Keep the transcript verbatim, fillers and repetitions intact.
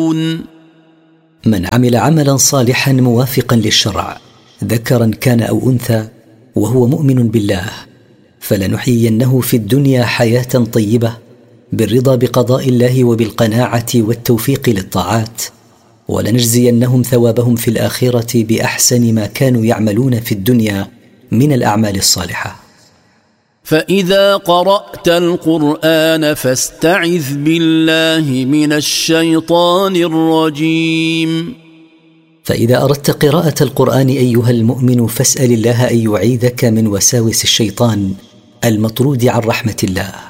تعملون. من عمل عملا صالحا موافقا للشرع ذكرا كان أو أنثى وهو مؤمن بالله فلنحيينه في الدنيا حياة طيبة بالرضا بقضاء الله وبالقناعة والتوفيق للطاعات، ولنجزينهم ثوابهم في الآخرة بأحسن ما كانوا يعملون في الدنيا من الأعمال الصالحة. فإذا قرأت القرآن فاستعذ بالله من الشيطان الرجيم. فإذا أردت قراءة القرآن أيها المؤمن فاسأل الله أن يعيذك من وساوس الشيطان المطرود عن رحمة الله.